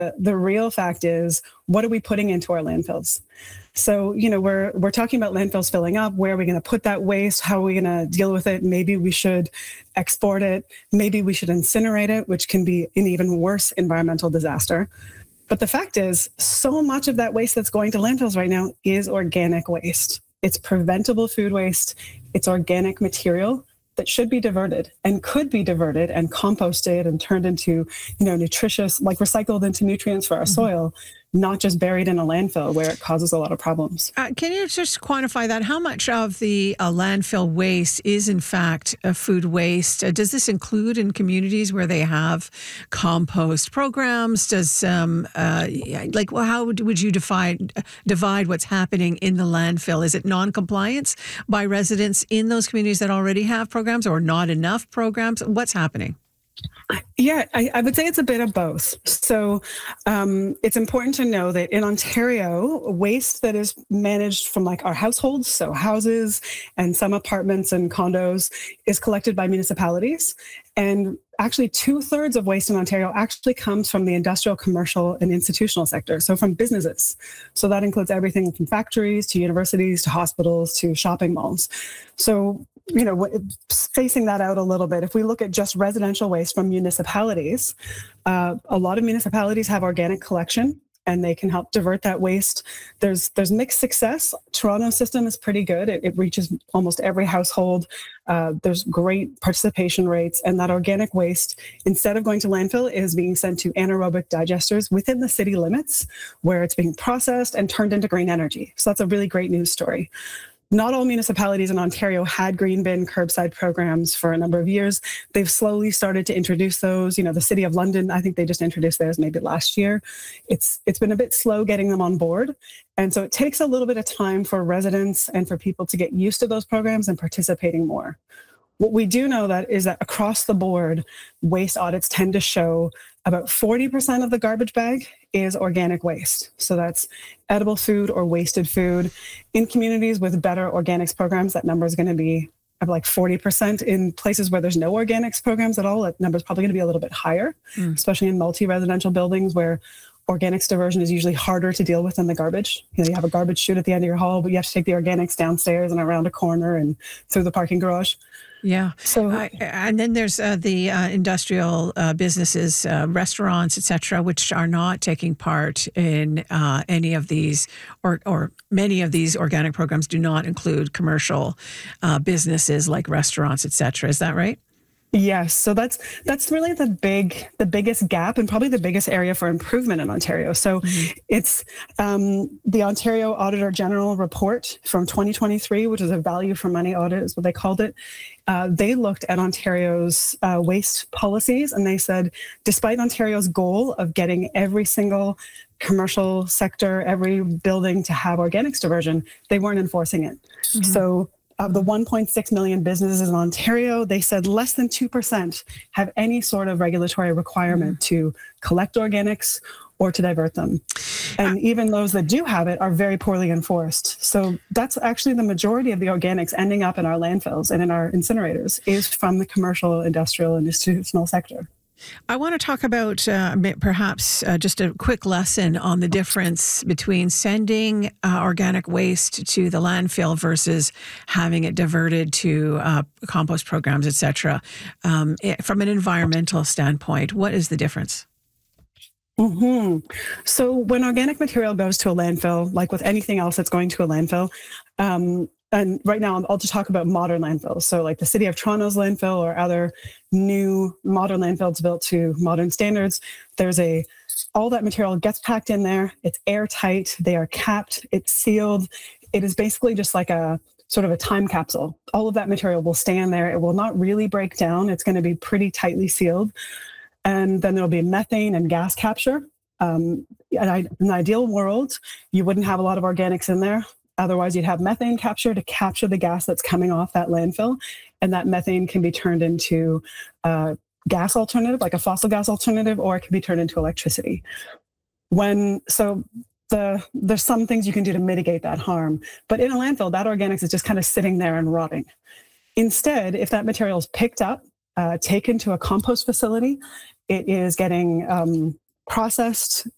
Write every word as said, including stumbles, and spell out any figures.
the real fact is, what are we putting into our landfills? So, you know, we're we're talking about landfills filling up. Where are we going to put that waste? How are we going to deal with it? Maybe we should export it. Maybe we should incinerate it, which can be an even worse environmental disaster. But the fact is, so much of that waste that's going to landfills right now is organic waste. It's preventable food waste. It's organic material that should be diverted and could be diverted and composted and turned into, you know, nutritious, like recycled into nutrients for our mm-hmm. soil, not just buried in a landfill where it causes a lot of problems. Uh, can you just quantify that? How much of the uh, landfill waste is in fact uh, food waste? Uh, does this include in communities where they have compost programs? Does um, uh, like well, how would, would you divide divide what's happening in the landfill? Is it non-compliance by residents in those communities that already have programs, or not enough programs? What's happening? Yeah, I, I would say it's a bit of both. So um, it's important to know that in Ontario, waste that is managed from like our households, so houses and some apartments and condos, is collected by municipalities. And actually two thirds of waste in Ontario actually comes from the industrial, commercial, and institutional sector. So from businesses. So that includes everything from factories to universities to hospitals to shopping malls. So, you know, facing that out a little bit, if we look at just residential waste from municipalities, uh, a lot of municipalities have organic collection, and they can help divert that waste. There's there's mixed success. Toronto's system is pretty good. It, it reaches almost every household. Uh, there's great participation rates, and that organic waste, instead of going to landfill, is being sent to anaerobic digesters within the city limits, where it's being processed and turned into green energy. So that's a really great news story. Not all municipalities in Ontario had green bin curbside programs for a number of years. They've slowly started to introduce those. You know, the City of London, I think they just introduced theirs maybe last year. It's it's been a bit slow getting them on board. And so it takes a little bit of time for residents and for people to get used to those programs and participating more. What we do know that is that across the board, waste audits tend to show about forty percent of the garbage bag is organic waste. So that's edible food or wasted food. In communities with better organics programs, that number is going to be like forty percent. In places where there's no organics programs at all, that number is probably going to be a little bit higher, mm. especially in multi-residential buildings where organics diversion is usually harder to deal with than the garbage. You know, you have a garbage chute at the end of your hall, but you have to take the organics downstairs and around a corner and through the parking garage. Yeah. So, uh, and then there's uh, the uh, industrial uh, businesses, uh, restaurants, et cetera, which are not taking part in uh, any of these, or or many of these organic programs do not include commercial uh, businesses like restaurants, et cetera. Is that right? Yes. So that's that's really the big, the biggest gap and probably the biggest area for improvement in Ontario. So mm-hmm. it's um, the Ontario Auditor General report from twenty twenty-three, which is a value for money audit is what they called it. Uh, they looked at Ontario's uh, waste policies, and they said, despite Ontario's goal of getting every single commercial sector, every building to have organics diversion, they weren't enforcing it. Mm-hmm. So of the one point six million businesses in Ontario, they said less than two percent have any sort of regulatory requirement mm-hmm. to collect organics or to divert them. And even those that do have it are very poorly enforced. So that's actually the majority of the organics ending up in our landfills and in our incinerators is from the commercial, industrial, and institutional sector. I want to talk about uh, perhaps uh, just a quick lesson on the difference between sending uh, organic waste to the landfill versus having it diverted to uh, compost programs, et cetera. Um, from an environmental standpoint, what is the difference? Mm-hmm. So when organic material goes to a landfill, like with anything else that's going to a landfill, um, and right now I'll just talk about modern landfills. So like the City of Toronto's landfill or other new modern landfills built to modern standards, there's a, all that material gets packed in there. It's airtight. They are capped. It's sealed. It is basically just like a sort of a time capsule. All of that material will stay in there. It will not really break down. It's going to be pretty tightly sealed. And then there'll be methane and gas capture. Um, in an ideal world, you wouldn't have a lot of organics in there. Otherwise, you'd have methane capture to capture the gas that's coming off that landfill. And that methane can be turned into a gas alternative, like a fossil gas alternative, or it can be turned into electricity. When, so the, there's some things you can do to mitigate that harm. But in a landfill, that organics is just kind of sitting there and rotting. Instead, if that material is picked up, uh, taken to a compost facility, it is getting um, processed